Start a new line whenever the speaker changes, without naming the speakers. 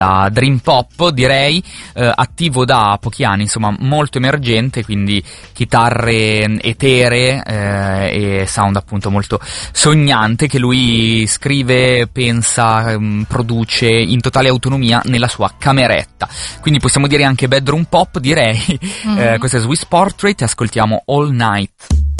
dream pop, direi, attivo da pochi anni, insomma molto emergente, quindi chitarre eteree e sound appunto molto sognante, che lui scrive, pensa, produce in totale autonomia nella sua cameretta, quindi possiamo dire anche bedroom pop, direi. Questo è Swiss Portrait, ascoltiamo All Night.